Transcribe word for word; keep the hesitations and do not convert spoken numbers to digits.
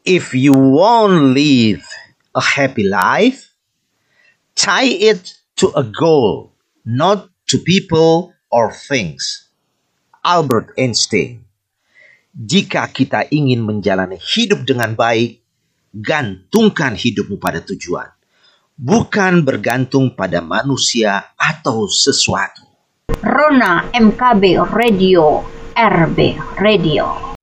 If you want to live a happy life, tie it to a goal, not to people or things. Albert Einstein. Jika kita ingin menjalani hidup dengan baik, gantungkan hidupmu pada tujuan, bukan bergantung pada manusia atau sesuatu. Rona M K B Radio, R B Radio.